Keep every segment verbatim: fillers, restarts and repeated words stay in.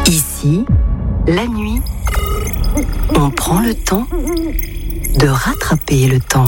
Ici, la nuit, on prend le temps de rattraper le temps.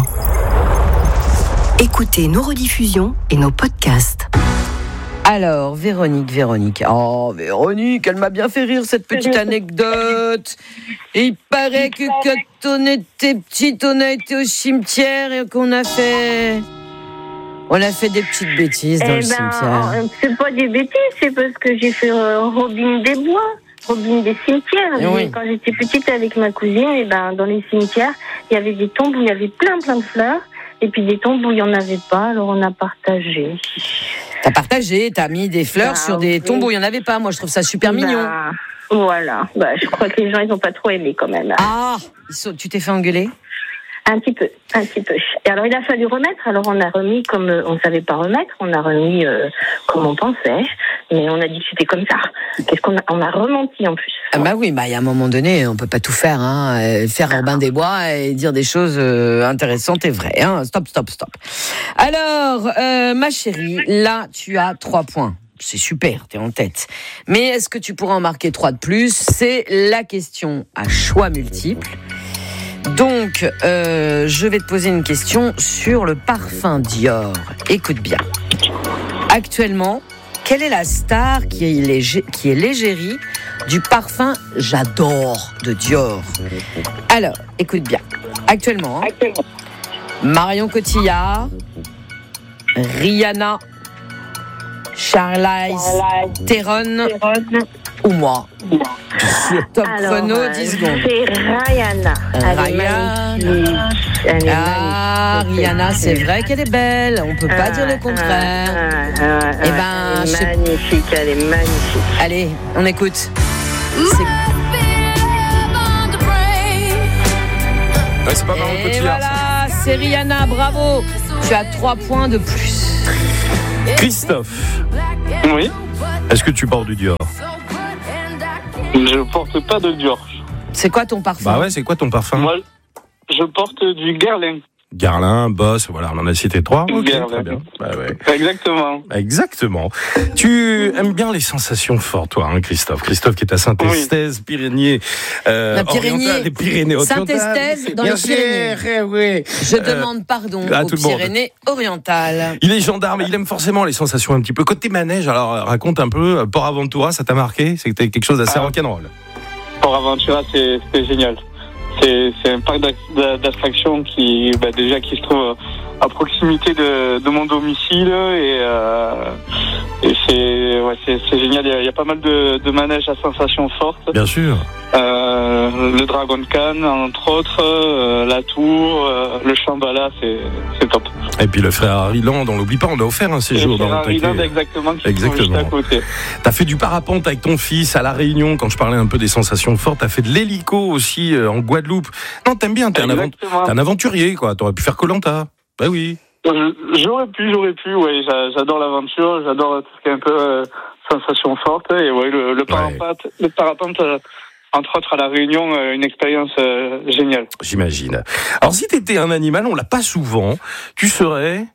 Écoutez nos rediffusions et nos podcasts. Alors, Véronique, Véronique. Oh, Véronique, elle m'a bien fait rire, cette petite anecdote. Et il paraît que quand on était petite, on a été au cimetière et qu'on a fait... On a fait des petites bêtises dans eh le ben, cimetière. C'est pas des bêtises, c'est parce que j'ai fait euh, Robin des Bois, Robin des cimetières. Oui. Quand j'étais petite avec ma cousine, et ben, dans les cimetières, il y avait des tombes où il y avait plein plein de fleurs. Et puis des tombes où il n'y en avait pas, alors on a partagé. T'as partagé, t'as mis des fleurs bah, sur des oui. tombes où il n'y en avait pas. Moi, je trouve ça super bah, mignon. Voilà. Bah, je crois que les gens, ils n'ont pas trop aimé quand même. Ah, ils sont... tu t'es fait engueuler ? Un petit peu, un petit peu. Et alors, il a fallu remettre. Alors, on a remis comme euh, on savait pas remettre. On a remis euh, comme on pensait. Mais on a dit que c'était comme ça. Qu'est-ce qu'on a, on a rementi en plus. Ah bah oui, bah il y a un moment donné, on peut pas tout faire, hein. Euh, faire Robin des Bois et dire des choses euh, intéressantes et vraies. Hein. Stop, stop, stop. Alors, euh, ma chérie, là, tu as trois points. C'est super, t'es en tête. Mais est-ce que tu pourras en marquer trois de plus ? C'est la question à choix multiples. Donc, euh, je vais te poser une question sur le parfum Dior. Écoute bien. Actuellement, quelle est la star qui est, légé, qui est l'égérie du parfum J'adore de Dior ? Alors, écoute bien. Actuellement, hein, Actuellement. Marion Cotillard, Rihanna, Charlize Theron ou moi ? Top Alors, chrono, euh, dix secondes. C'est Rihanna. Elle est Rihanna. magnifique. Elle est Ah, magnifique. Rihanna, c'est vrai qu'elle est belle. On peut pas dire le contraire. Ah, ah, ah, Eh ben, elle je sais- est magnifique, elle est magnifique. Allez, on écoute. C'est... Ouais, c'est pas Marion Et Cotillard. voilà, c'est Rihanna, bravo. Tu as trois points de plus. ça. Christophe, Oui, est-ce que tu portes du Dior ? je porte pas de Dior. C'est quoi ton parfum ? Bah ouais, c'est quoi ton parfum ? Moi, je porte du Guerlain. Guerlain, Boss, voilà, on en a cité trois. Ok, Guerlain. très bien. Bah ouais. Exactement. Exactement. Tu aimes bien les sensations fortes, toi, hein, Christophe. Christophe qui est à Saint-Estève, Pyrénées, euh, La Pyrénées. orientales, les Pyrénées orientales. Saint-Estève, dans Bien les sûr, Pyrénées. oui. Je Euh, demande pardon à aux tout le monde. Pyrénées-Orientales. Il est gendarme et il aime forcément les sensations un petit peu. Côté manège, alors raconte un peu, euh, Port Aventura, ça t'a marqué ? C'était quelque chose d'assez Ah. rock'n'roll. Port Aventura, c'est, c'était génial. C'est, c'est un parc d'ac- d'attractions qui, bah, déjà, qui se trouve à proximité de, de mon domicile et, euh, et c'est, ouais, c'est, c'est génial. Il y, a, il y a pas mal de, de manèges à sensations fortes. Bien sûr. Euh, le Dragon Khan, entre autres, euh, la Tour, euh, le Shambhala, c'est, c'est top. Et puis le Ferrari Land, on l'oublie pas, on a offert un séjour le dans le Ferrari taquet. Land, exactement, qui se trouve Exactement. juste à côté. T'as fait du parapente avec ton fils à La Réunion, quand je parlais un peu des sensations fortes. T'as fait de l'hélico aussi euh, en Guadeloupe. Non, t'aimes bien, t'es un, avant- Exactement. t'es un aventurier, quoi. T'aurais pu faire Koh-Lanta. Bah oui. Euh, J'aurais pu, j'aurais pu, ouais, j'a- j'adore l'aventure, j'adore tout ce qui est un peu euh, sensation forte, et ouais, le, le parapente, le parapente, euh, entre autres à La Réunion, euh, une expérience euh, géniale. J'imagine. Alors, si t'étais un animal, on l'a pas souvent, tu serais...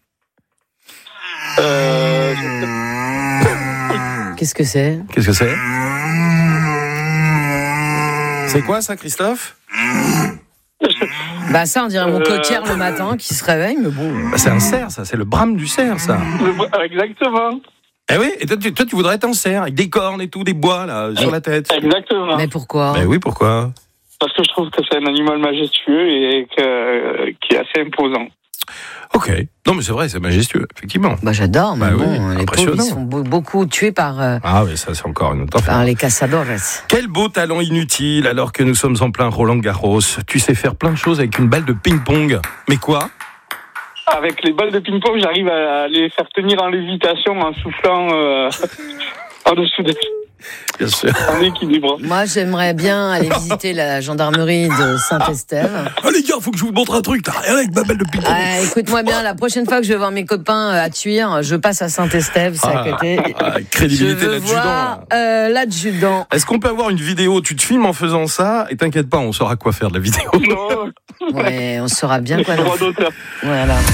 Euh, Qu'est-ce que c'est ? Qu'est-ce que c'est ? C'est quoi ça, Christophe ? Bah ça, on dirait mon Euh. cotière le matin qui se réveille, mais bon... Bah, c'est un cerf, ça. C'est le brame du cerf, ça. le- exactement, Eh oui, et toi tu, toi, tu voudrais être un cerf, avec des cornes et tout, des bois, là, sur la tête. exactement. Mais pourquoi ? Ben oui, pourquoi ? Parce que je trouve que c'est un animal majestueux et que, qui est assez imposant. Ok. Non, mais c'est vrai, c'est majestueux, effectivement. Bah j'adore, mais Bah oui, bon, les pauvres, impressionnant. ils sont be- beaucoup tués par, euh, Ah oui, ça c'est encore une autre affaire. par les cazadores. Quel beau talent inutile alors que nous sommes en plein Roland Garros. Tu sais faire plein de choses avec une balle de ping-pong. Mais quoi ? Avec les balles de ping-pong, j'arrive à les faire tenir en lévitation en soufflant euh, en dessous des Bien sûr. en équilibre. Moi, j'aimerais bien aller visiter la gendarmerie de Saint-Estève. Ah les gars, faut que je vous montre un truc. T'as rien avec ma balle de ping-pong. Ah, écoute-moi bien, la prochaine fois que je vais voir mes copains euh, à Tuire, je passe à Saint-Estève, c'est à côté. Ah, Je crédibilité veux d'adjudant. voir là. euh, l'adjudant. Est-ce qu'on peut avoir une vidéo ? Tu te filmes en faisant ça et t'inquiète pas, on saura quoi faire de la vidéo. Non, Ouais, on saura bien quoi. droit d'auteur. Voilà.